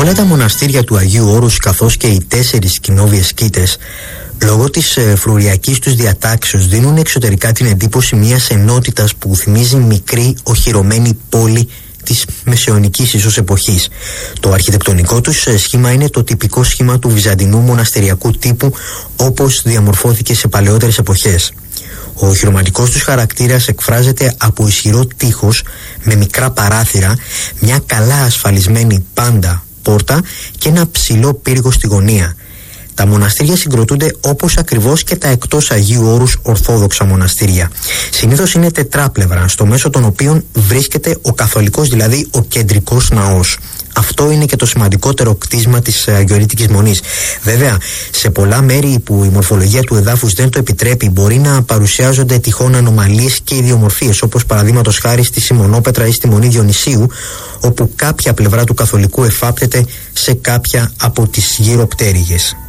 Όλα τα μοναστήρια του Αγίου Όρους, καθώς και οι 4 κοινόβιες σκήτες, λόγω της φρουριακής τους διατάξεως, δίνουν εξωτερικά την εντύπωση μιας ενότητας που θυμίζει μικρή οχυρωμένη πόλη της μεσαιωνικής ίσως εποχής. Το αρχιτεκτονικό τους σχήμα είναι το τυπικό σχήμα του βυζαντινού μοναστεριακού τύπου, όπως διαμορφώθηκε σε παλαιότερες εποχές. Ο χειρωματικός τους χαρακτήρας εκφράζεται από ισχυρό τείχος με μικρά παράθυρα, μια καλά ασφαλισμένη πάντα πόρτα και ένα ψηλό πύργο στη γωνία. Τα μοναστήρια συγκροτούνται όπως ακριβώς και τα εκτός Αγίου Όρους ορθόδοξα μοναστήρια. Συνήθως είναι τετράπλευρα, στο μέσο των οποίων βρίσκεται ο καθολικός, δηλαδή ο κεντρικός ναός. Αυτό είναι και το σημαντικότερο κτίσμα της Αγιορείτικης Μονής. Βέβαια, σε πολλά μέρη που η μορφολογία του εδάφους δεν το επιτρέπει, μπορεί να παρουσιάζονται τυχόν ανομαλίες και ιδιομορφίες, όπως παραδείγματος χάρη στη Σιμονόπετρα ή στη Μονή Διονυσίου, όπου κάποια πλευρά του καθολικού εφάπτεται σε κάποια από τις γύρω πτέρυγες.